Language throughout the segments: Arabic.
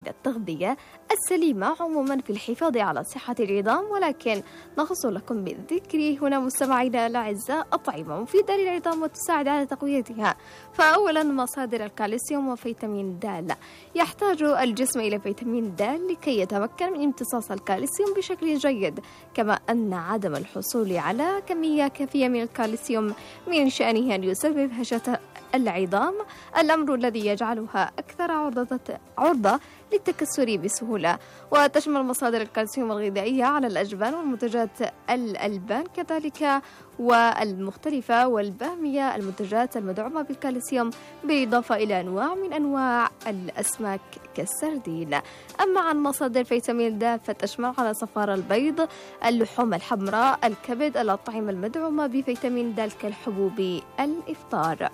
التغذية السليمة عموما في الحفاظ على صحة العظام، ولكن نخص لكم بالذكر هنا مستمعينا الأعزاء أطعمة مفيدة للعظام وتساعد على تقويتها. فأولا مصادر الكالسيوم وفيتامين د. يحتاج الجسم إلى فيتامين د لكي يتمكن من امتصاص الكالسيوم بشكل جيد، كما أن عدم الحصول على كمية كافية من الكالسيوم من شأنه أن يسبب هشاشة العظام، الأمر الذي يجعلها أكثر عرضة للتكسر بسهولة. وتشمل مصادر الكالسيوم الغذائية على الأجبان والمنتجات الألبان كذلك والمختلفة والبامية، المنتجات المدعومة بالكالسيوم، بالإضافة إلى أنواع من أنواع الأسماك كالسردين. أما عن مصادر فيتامين د فتشمل على صفار البيض، اللحوم الحمراء، الكبد، الأطعمة المدعومة بفيتامين د كالحبوب الإفطار.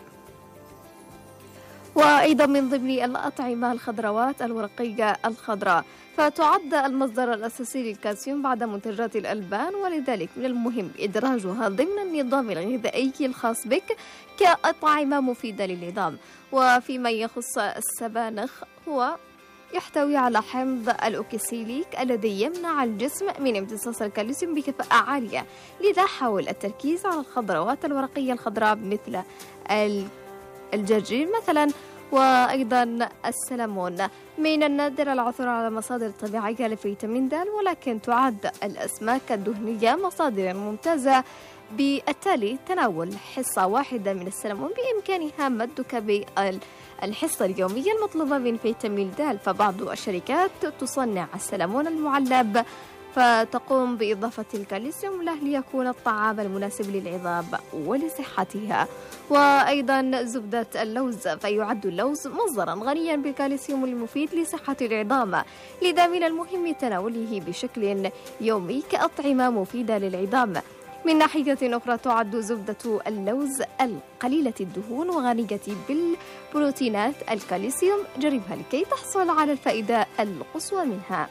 وأيضا من ضمن الأطعمة الخضروات الورقية الخضراء، فتعد المصدر الأساسي للكالسيوم بعد منتجات الألبان، ولذلك من المهم إدراجها ضمن النظام الغذائي الخاص بك كأطعمة مفيدة للعظام. وفيما يخص السبانخ، هو يحتوي على حمض الأوكساليك الذي يمنع الجسم من امتصاص الكالسيوم بكفاءة عالية، لذا حاول التركيز على الخضروات الورقية الخضراء مثل الجرجير مثلا، وأيضا السلمون. من النادر العثور على مصادر طبيعية لفيتامين د، ولكن تعد الأسماك الدهنية مصادر ممتازة. بالتالي تناول حصة واحدة من السلمون بإمكانها مدك بالحصة اليومية المطلوبة من فيتامين د. فبعض الشركات تصنع السلمون المعلب فتقوم بإضافة الكالسيوم له ليكون الطعام المناسب للعظام ولصحتها. وأيضا زبدة اللوز، فيعد اللوز مصدرا غنيا بالكالسيوم المفيد لصحة العظام، لذا من المهم تناوله بشكل يومي كأطعمة مفيدة للعظام. من ناحية أخرى تعد زبدة اللوز القليلة الدهون وغنية بالبروتينات الكالسيوم، جربها لكي تحصل على الفائدة القصوى منها.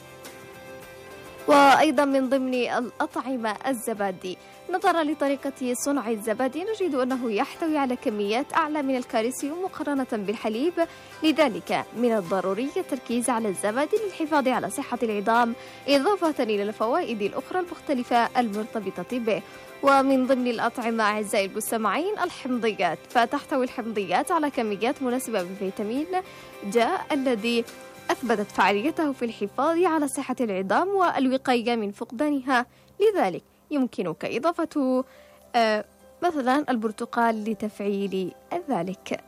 وأيضا من ضمن الأطعمة الزبادي، نظرا لطريقة صنع الزبادي نجد أنه يحتوي على كميات أعلى من الكالسيوم مقارنة بالحليب، لذلك من الضروري التركيز على الزبادي للحفاظ على صحة العظام، إضافة إلى الفوائد الأخرى المختلفة المرتبطة به. ومن ضمن الأطعمة أعزائي المستمعين الحمضيات، فتحتوي الحمضيات على كميات مناسبة من فيتامين د الذي أثبتت فعاليته في الحفاظ على صحة العظام والوقاية من فقدانها، لذلك يمكنك إضافة مثلا البرتقال لتفعيل ذلك.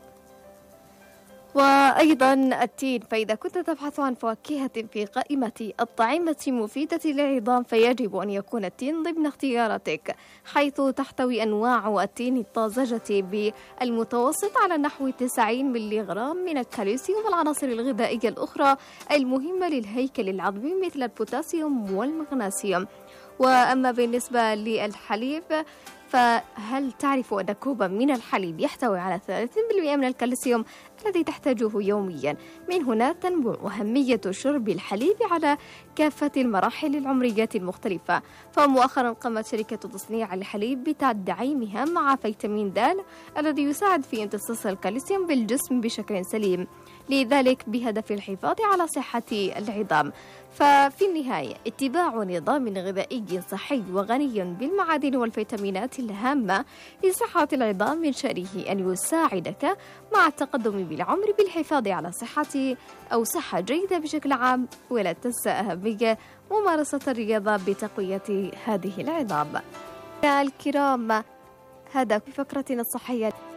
وأيضا التين، فإذا كنت تبحث عن فواكه في قائمة الطعمة مفيدة للعظام فيجب أن يكون التين ضمن اختياراتك، حيث تحتوي أنواع التين الطازجة بالمتوسط على نحو 90 ملغ من الكالسيوم والعناصر الغذائية الأخرى المهمة للهيكل العظمي مثل البوتاسيوم والمغنيسيوم. وأما بالنسبة للحليب، فهل تعرف أن كوبا من الحليب يحتوي على 30% من الكالسيوم الذي تحتاجه يوميا؟ من هنا تنبع أهمية شرب الحليب على كافة المراحل العمرية المختلفة. فمؤخرا قامت شركة تصنيع الحليب بتدعيمها مع فيتامين د الذي يساعد في امتصاص الكالسيوم بالجسم بشكل سليم، لذلك بهدف الحفاظ على صحة العظام. ففي النهاية اتباع نظام غذائي صحي وغني بالمعادن والفيتامينات الهامة لصحة العظام من شأنه أن يساعدك مع التقدم بالعمر بالحفاظ على صحة جيدة بشكل عام، ولا تنسى أهمية ممارسة الرياضة بتقوية هذه العظام. الكرام، هذا في فقرتنا الصحية.